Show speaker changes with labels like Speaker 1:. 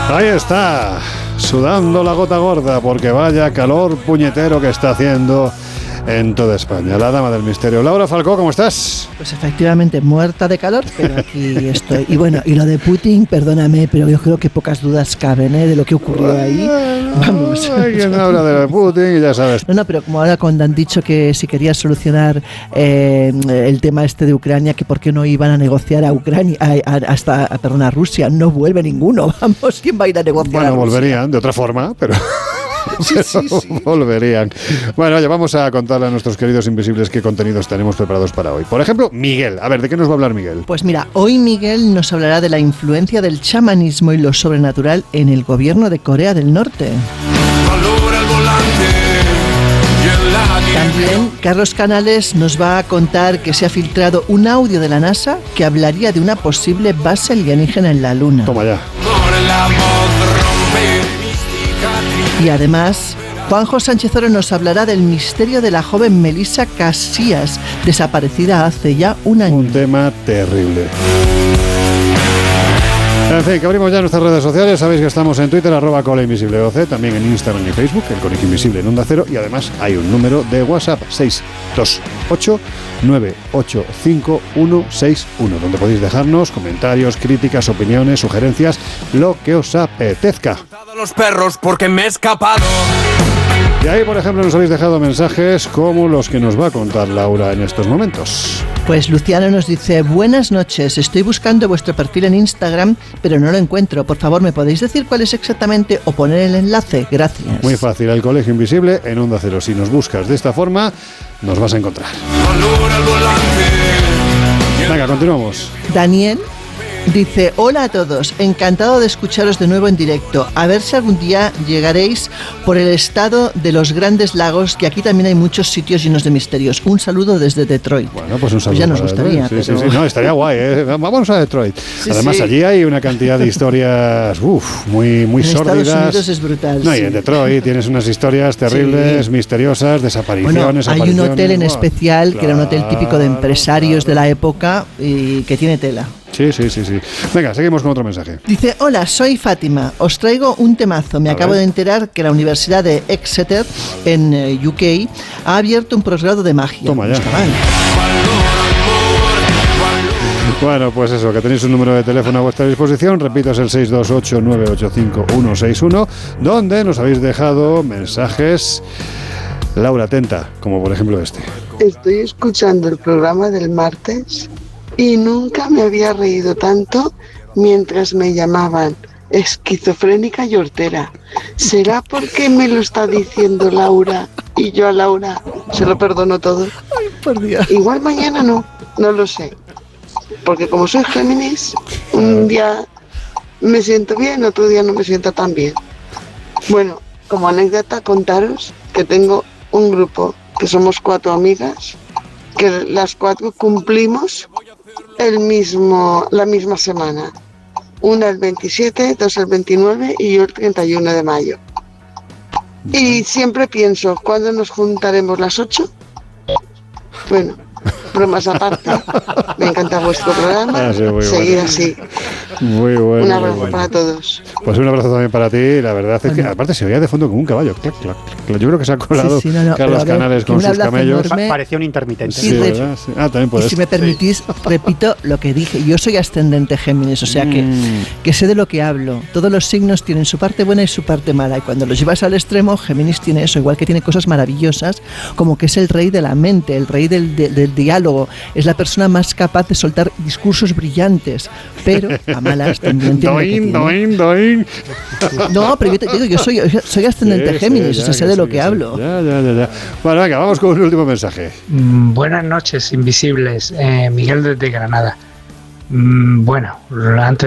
Speaker 1: Ahí está, sudando la gota gorda, porque vaya calor puñetero que está haciendo en toda España. La dama del misterio. Laura Falcó, ¿cómo estás?
Speaker 2: Pues efectivamente, muerta de calor, pero aquí estoy. Y bueno, y lo de Putin, perdóname, pero yo creo que pocas dudas caben de lo que ocurrió ahí. Vamos.
Speaker 1: Alguien habla de Putin y ya sabes.
Speaker 2: No, pero como ahora cuando han dicho que si querías solucionar el tema este de Ucrania, que por qué no iban a negociar a Ucrania, a Rusia, no vuelve ninguno. Vamos, ¿quién va a ir a negociar?
Speaker 1: Bueno,
Speaker 2: a Rusia?
Speaker 1: volverían de otra forma, pero...
Speaker 2: Sí.
Speaker 1: Volverían. Bueno, oye, vamos a contarle a nuestros queridos invisibles qué contenidos tenemos preparados para hoy. Por ejemplo, Miguel. A ver, ¿de qué nos va a hablar Miguel?
Speaker 2: Pues mira, hoy Miguel nos hablará de la influencia del chamanismo y lo sobrenatural en el gobierno de Corea del Norte. También Carlos Canales nos va a contar que se ha filtrado un audio de la NASA que hablaría de una posible base alienígena en la Luna.
Speaker 1: Toma ya.
Speaker 2: Y además, Juanjo Sánchez Oro nos hablará del misterio de la joven Melissa Casillas, desaparecida hace ya un año.
Speaker 1: Un tema terrible. En fin, que abrimos ya nuestras redes sociales. Sabéis que estamos en Twitter, @ColaInvisibleOC, también en Instagram y Facebook, el Colegio Invisible en Onda Cero, y además hay un número de WhatsApp, 628-985-161, donde podéis dejarnos comentarios, críticas, opiniones, sugerencias, lo que os apetezca.
Speaker 3: Los perros porque me he escapado.
Speaker 1: Y ahí, por ejemplo, nos habéis dejado mensajes como los que nos va a contar Laura en estos momentos.
Speaker 2: Pues Luciano nos dice: buenas noches, estoy buscando vuestro perfil en Instagram, pero no lo encuentro. Por favor, ¿me podéis decir cuál es exactamente o poner el enlace? Gracias.
Speaker 1: Muy fácil, el Colegio Invisible en Onda Cero. Si nos buscas de esta forma, nos vas a encontrar. Venga, continuamos.
Speaker 2: Daniel dice: hola a todos, encantado de escucharos de nuevo en directo. A ver si algún día llegaréis por el estado de los Grandes Lagos, que aquí también hay muchos sitios llenos de misterios. Un saludo desde Detroit.
Speaker 1: Bueno, pues un saludo.
Speaker 2: Pues ya nos gustaría.
Speaker 1: Sí,
Speaker 2: pero...
Speaker 1: sí, no, estaría guay, ¿eh? Vamos a Detroit.
Speaker 2: Sí,
Speaker 1: además,
Speaker 2: sí.
Speaker 1: allí hay una cantidad de historias muy
Speaker 2: en
Speaker 1: sórdidas.
Speaker 2: Estados Unidos es brutal.
Speaker 1: No,
Speaker 2: sí.
Speaker 1: y en Detroit tienes unas historias terribles,
Speaker 2: Sí.
Speaker 1: misteriosas, desapariciones.
Speaker 2: Bueno, hay un hotel en
Speaker 1: Buah,
Speaker 2: especial, que era un hotel típico de empresarios
Speaker 1: claro.
Speaker 2: de la época y que tiene tela.
Speaker 1: Sí. Venga, seguimos con otro mensaje.
Speaker 2: Dice: hola, soy Fátima, os traigo un temazo. Me acabo de enterar que la Universidad de Exeter, en UK, ha abierto un posgrado de magia.
Speaker 1: Toma ya.
Speaker 2: No está mal.
Speaker 1: Bueno, pues eso, que tenéis un número de teléfono a vuestra disposición. Repito, es el 628-985-161, donde nos habéis dejado mensajes. Laura, atenta, como por ejemplo este.
Speaker 4: Estoy escuchando el programa del martes y nunca me había reído tanto mientras me llamaban esquizofrénica y hortera. ¿Será porque me lo está diciendo Laura y yo a Laura se lo perdono todo?
Speaker 2: Ay, por Dios.
Speaker 4: Igual mañana no lo sé. Porque como soy Géminis, un día me siento bien, otro día no me siento tan bien. Bueno, como anécdota contaros que tengo un grupo que somos 4 amigas, que las 4 cumplimos la misma semana. Una el 27, 2 el 29 y yo el 31 de mayo. Y siempre pienso, ¿cuándo nos juntaremos las 8? Bueno, bromas aparte, me encanta vuestro programa, seguid así.
Speaker 1: Muy bueno.
Speaker 4: Un abrazo para todos.
Speaker 1: Pues un abrazo también para ti. La verdad es que aparte se oía de fondo como un caballo. Clac, clac, clac. Yo creo que se ha colado Carlos Canales con sus camellos.
Speaker 5: Parecía un intermitente.
Speaker 1: Sí, ¿verdad? Sí. También puedes.
Speaker 2: Y si me permitís, repito lo que dije. Yo soy ascendente Géminis, o sea que sé de lo que hablo. Todos los signos tienen su parte buena y su parte mala. Y cuando los llevas al extremo, Géminis tiene eso, igual que tiene cosas maravillosas, como que es el rey de la mente, el rey del diálogo. Es la persona más capaz de soltar discursos brillantes. Pero a malas también tiene
Speaker 1: Doin.
Speaker 2: No, pero yo te digo, yo soy ascendente Géminis, o sea, sé de lo que hablo.
Speaker 1: Ya. Bueno, venga, vamos con un último mensaje.
Speaker 6: Buenas noches, invisibles. Miguel desde Granada. Bueno, antes